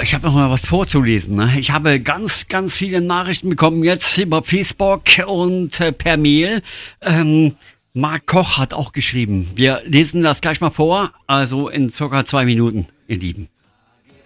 ich habe noch mal was vorzulesen. Ne? Ich habe ganz, ganz viele Nachrichten bekommen jetzt über Facebook und per Mail. Marc Koch hat auch geschrieben. Wir lesen das gleich mal vor, also in circa 2 Minuten, ihr Lieben.